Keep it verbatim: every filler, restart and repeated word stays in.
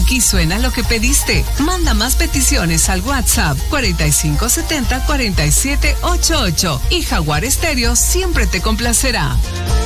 Aquí suena lo que pediste. Manda más peticiones al WhatsApp cuarenta y cinco setenta cuarenta y siete ochenta y ocho y Jaguar Estéreo siempre te complacerá.